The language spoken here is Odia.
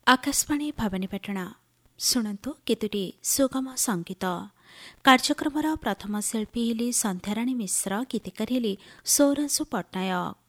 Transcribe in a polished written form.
आकाशवाणी भवानीपाटଣା ଶୁଣନ୍ତୁ କେତୋଟି ସୁଗମ ସଙ୍ଗୀତ। କାର୍ଯ୍ୟକ୍ରମର ପ୍ରଥମ ଶିଳ୍ପୀ ହେଲେ ସନ୍ଧ୍ୟାରାଣୀ ମିଶ୍ର, ଗୀତିକାର ହେଲେ ସୌରାଂଶୁ ପଟ୍ଟନାୟକ।